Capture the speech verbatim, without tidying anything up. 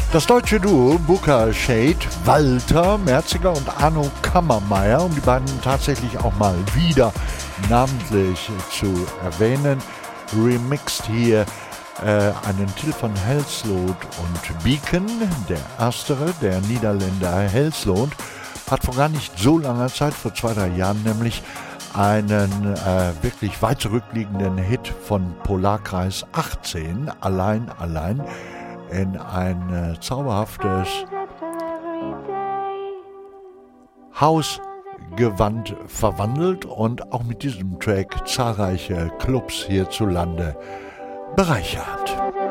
Das deutsche Duo Booker Shade, Walter Merziger und Arno Kammermeier, um die beiden tatsächlich auch mal wieder namentlich zu erwähnen, remixt hier äh, einen Titel von Helsloot und Beacon. Der erstere, der Niederländer Helsloot, hat vor gar nicht so langer Zeit, vor zwei, drei Jahren nämlich, einen äh, wirklich weit zurückliegenden Hit von Polarkreis achtzehn, Allein, Allein, in ein äh, zauberhaftes Hausgewand verwandelt und auch mit diesem Track zahlreiche Clubs hierzulande bereichert.